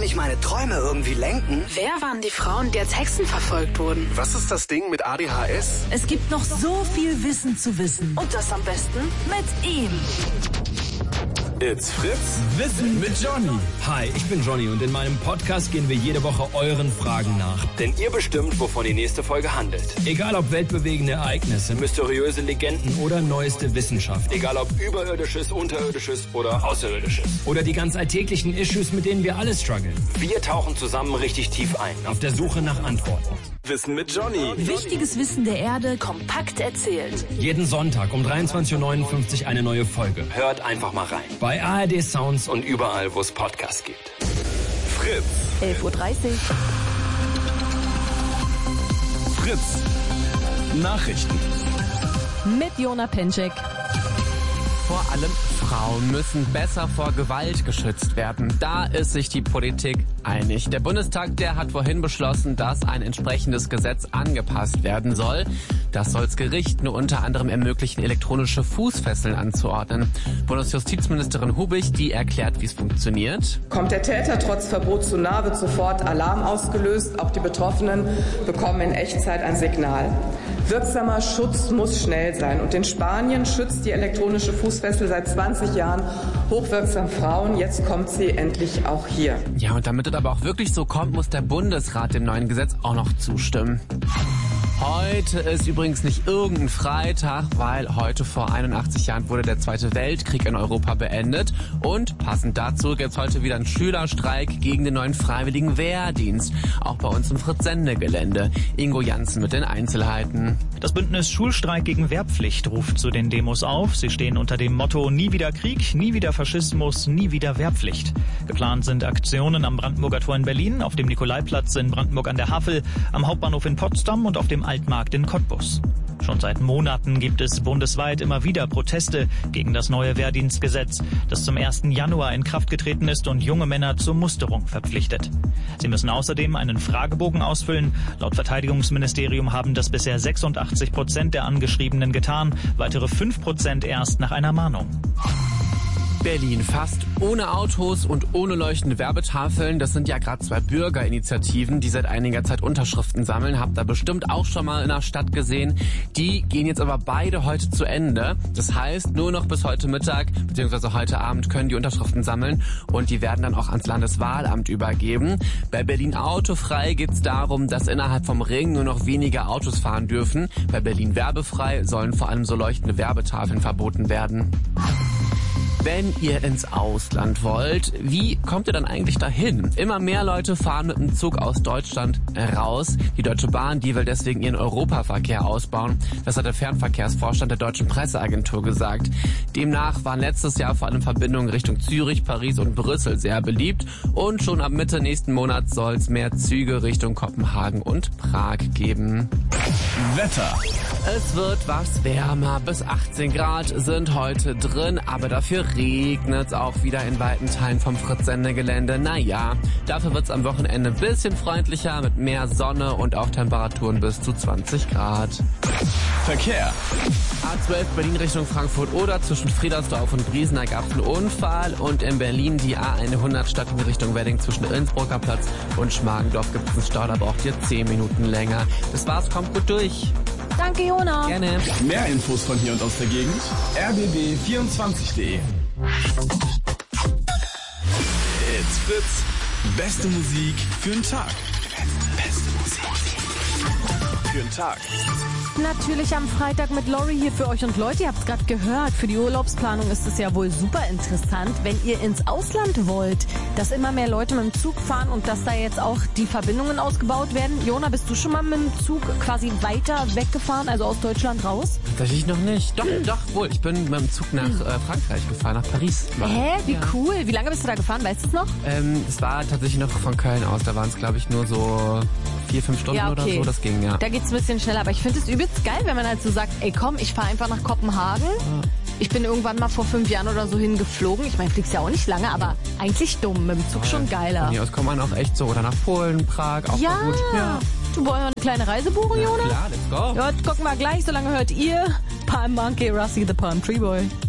ich meine Träume irgendwie lenken? Wer waren die Frauen, die als Hexen verfolgt wurden? Was ist das Ding mit ADHS? Es gibt noch so viel Wissen zu wissen. Und das am besten Mit ihm. It's Fritz. Wissen mit Johnny. Hi, ich bin Johnny und in meinem Podcast gehen wir jede Woche euren Fragen nach. Denn ihr bestimmt, wovon die nächste Folge handelt. Egal ob weltbewegende Ereignisse, mysteriöse Legenden oder neueste Wissenschaft. Egal ob Überirdisches, Unterirdisches oder Außerirdisches. Oder die ganz alltäglichen Issues, mit denen wir alle strugglen. Wir tauchen zusammen richtig tief ein. Auf der Suche nach Antworten. Wissen mit Johnny. Wichtiges Wissen der Erde kompakt erzählt. Jeden Sonntag um 23.59 Uhr eine neue Folge. Hört einfach mal rein. Bei ARD Sounds Und überall, wo es Podcasts gibt. Fritz. 11.30 Uhr. Fritz. Nachrichten. Mit Jona Penczek. Vor allem Frauen müssen besser vor Gewalt geschützt werden. Da ist sich die Politik einig. Der Bundestag, der hat vorhin beschlossen, dass ein entsprechendes Gesetz angepasst werden soll. Das soll's Gerichten unter anderem ermöglichen, elektronische Fußfesseln anzuordnen. Bundesjustizministerin Hubig, die erklärt, wie es funktioniert. Kommt der Täter trotz Verbot zu nah, wird sofort Alarm ausgelöst. Auch die Betroffenen bekommen in Echtzeit ein Signal. Wirksamer Schutz muss schnell sein. Und in Spanien schützt die elektronische Fußfessel seit 20 Jahren hochwirksam Frauen. Jetzt kommt sie endlich auch hier. Ja, und damit es aber auch wirklich so kommt, muss der Bundesrat dem neuen Gesetz auch noch zustimmen. Heute ist übrigens nicht irgendein Freitag, weil heute vor 81 Jahren wurde der Zweite Weltkrieg in Europa beendet. Und passend dazu gibt's heute wieder einen Schülerstreik gegen den neuen freiwilligen Wehrdienst. Auch bei uns im Fritz-Sende-Gelände. Ingo Janssen mit den Einzelheiten. Das Bündnis Schulstreik gegen Wehrpflicht ruft zu den Demos auf. Sie stehen unter dem Motto Nie wieder Krieg, nie wieder Faschismus, nie wieder Wehrpflicht. Geplant sind Aktionen am Brandenburger Tor in Berlin, auf dem Nikolaiplatz in Brandenburg an der Havel, am Hauptbahnhof in Potsdam und auf dem Altmarkt in Cottbus. Schon seit Monaten gibt es bundesweit immer wieder Proteste gegen das neue Wehrdienstgesetz, das zum 1. Januar in Kraft getreten ist und junge Männer zur Musterung verpflichtet. Sie müssen außerdem einen Fragebogen ausfüllen. Laut Verteidigungsministerium haben das bisher 86% der Angeschriebenen getan, weitere 5% erst nach einer Mahnung. Berlin fast ohne Autos und ohne leuchtende Werbetafeln. Das sind ja gerade zwei Bürgerinitiativen, die seit einiger Zeit Unterschriften sammeln. Habt ihr bestimmt auch schon mal in der Stadt gesehen. Die gehen jetzt aber beide heute zu Ende. Das heißt, nur noch bis heute Mittag bzw. heute Abend können die Unterschriften sammeln und die werden dann auch ans Landeswahlamt übergeben. Bei Berlin Autofrei geht es darum, dass innerhalb vom Ring nur noch weniger Autos fahren dürfen. Bei Berlin Werbefrei sollen vor allem so leuchtende Werbetafeln verboten werden. Wenn ihr ins Ausland wollt, wie kommt ihr dann eigentlich dahin? Immer mehr Leute fahren mit dem Zug aus Deutschland raus. Die Deutsche Bahn, die will deswegen ihren Europaverkehr ausbauen. Das hat der Fernverkehrsvorstand der Deutschen Presseagentur gesagt. Demnach waren letztes Jahr vor allem Verbindungen Richtung Zürich, Paris und Brüssel sehr beliebt. Und schon ab Mitte nächsten Monats soll es mehr Züge Richtung Kopenhagen und Prag geben. Wetter. Es wird was wärmer. Bis 18 Grad sind heute drin, aber dafür regnet es auch wieder in weiten Teilen vom Fritz-Sende-Gelände. Naja, dafür wird es am Wochenende ein bisschen freundlicher mit mehr Sonne und auch Temperaturen bis zu 20 Grad. Verkehr. A12 Berlin Richtung Frankfurt oder zwischen Friedersdorf und Briesener gab es einen Unfall und in Berlin die A100 Stadtlinie Richtung Wedding zwischen Innsbrucker Platz und Schmargendorf gibt es einen Stau, da braucht ihr 10 Minuten länger. Das war's, kommt gut durch. Danke, Jona. Gerne. Mehr Infos von hier und aus der Gegend. rbb24.de. It's Fritz. Beste Musik für den Tag. Beste Musik für den Tag. Natürlich am Freitag mit Lori hier für euch und Leute, ihr habt es gerade gehört, für die Urlaubsplanung ist es ja wohl super interessant, wenn ihr ins Ausland wollt, dass immer mehr Leute mit dem Zug fahren und dass da jetzt auch die Verbindungen ausgebaut werden. Jona, bist du schon mal mit dem Zug quasi weiter weggefahren, also aus Deutschland raus? Tatsächlich noch nicht. Doch, wohl. Ich bin mit dem Zug nach Frankreich gefahren, nach Paris. Hä? Wie ja. cool. Wie lange bist du da gefahren, weißt du es noch? Es war tatsächlich noch von Köln aus, da waren es glaube ich nur so 4-5 Stunden Ja, okay. oder so, das ging, ja. Da geht's ein bisschen schneller, aber ich finde es übelst geil, wenn man halt so sagt, ey komm, ich fahre einfach nach Kopenhagen. Ja. Ich bin irgendwann mal vor 5 Jahren oder so hingeflogen. Ich meine, fliegst ja auch nicht lange, aber eigentlich dumm, mit dem Zug schon geiler. Von hier aus kommt man auch echt so, oder nach Polen, Prag, auch ja. gut. Ja, du wollen eine kleine Reise buchen, Jona? klar, let's go. Ja, gucken wir gleich, solange hört ihr Palm Monkey, Rusty the Palm Tree Boy.